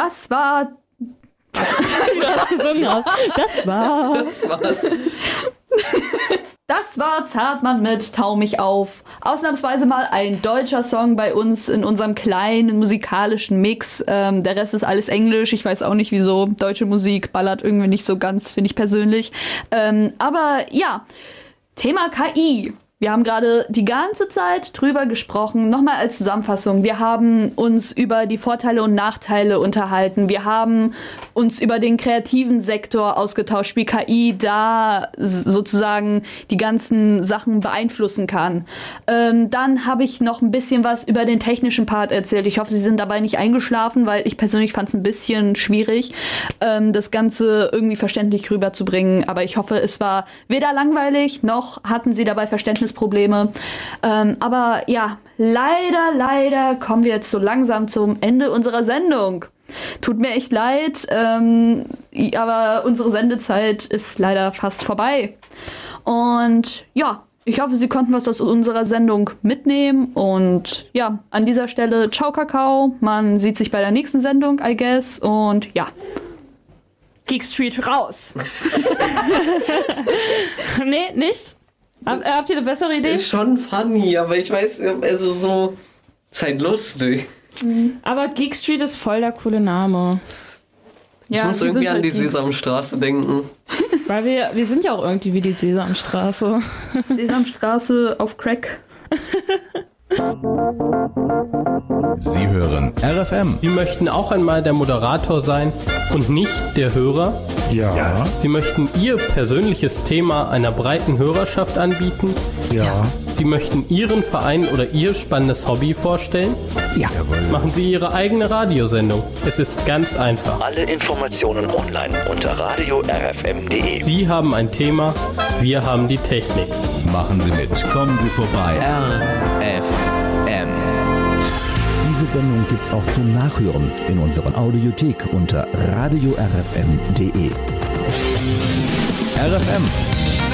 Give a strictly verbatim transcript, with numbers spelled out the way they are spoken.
Das war... Du hast gesungen aus. Das war... Das war's. Das war Zartmann mit Tau mich auf. Ausnahmsweise mal ein deutscher Song bei uns in unserem kleinen musikalischen Mix. Ähm, der Rest ist alles Englisch. Ich weiß auch nicht, wieso. Deutsche Musik ballert irgendwie nicht so ganz, finde ich persönlich. Ähm, aber ja, Thema K I. Wir haben gerade die ganze Zeit drüber gesprochen. Nochmal als Zusammenfassung. Wir haben uns über die Vorteile und Nachteile unterhalten. Wir haben uns über den kreativen Sektor ausgetauscht, wie K I da sozusagen die ganzen Sachen beeinflussen kann. Ähm, dann habe ich noch ein bisschen was über den technischen Part erzählt. Ich hoffe, Sie sind dabei nicht eingeschlafen, weil ich persönlich fand es ein bisschen schwierig, ähm, das Ganze irgendwie verständlich rüberzubringen. Aber ich hoffe, es war weder langweilig, noch hatten Sie dabei Verständnis Probleme. Ähm, aber ja, leider, leider kommen wir jetzt so langsam zum Ende unserer Sendung. Tut mir echt leid, ähm, aber unsere Sendezeit ist leider fast vorbei. Und ja, ich hoffe, Sie konnten was aus unserer Sendung mitnehmen. Und ja, an dieser Stelle, ciao Kakao. Man sieht sich bei der nächsten Sendung, I guess. Und ja. Geek Street raus. Nee, nicht? Hab, habt ihr eine bessere Idee? Ist schon funny, aber ich weiß, es ist so, ist halt lustig. Aber Geek Street ist voll der coole Name. Ich Ja, muss wir irgendwie sind an halt die Geeks. Sesamstraße denken. Weil wir, wir sind ja auch irgendwie wie die Sesamstraße. Sesamstraße auf Crack. Sie hören R F M. Sie möchten auch einmal der Moderator sein und nicht der Hörer? Ja. Sie möchten Ihr persönliches Thema einer breiten Hörerschaft anbieten? Ja. Sie möchten Ihren Verein oder Ihr spannendes Hobby vorstellen? Ja. Machen Sie Ihre eigene Radiosendung. Es ist ganz einfach. Alle Informationen online unter radio r f m punkt d e. Sie haben ein Thema, wir haben die Technik. Machen Sie mit. Kommen Sie vorbei. R F M. Diese Sendung gibt's auch zum Nachhören in unserer Audiothek unter radio r f m punkt d e. R F M.